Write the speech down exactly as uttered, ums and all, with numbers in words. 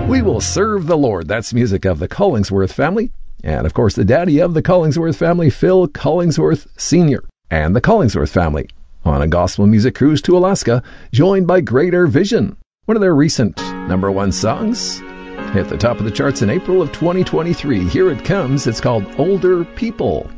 We Will Serve the Lord. That's music of the Collingsworth family. And, of course, the daddy of the Collingsworth family, Phil Collingsworth Senior And the Collingsworth family on a gospel music cruise to Alaska, joined by Greater Vision. One of their recent number one songs hit the top of the charts in April of twenty twenty-three. Here it comes. It's called Older People.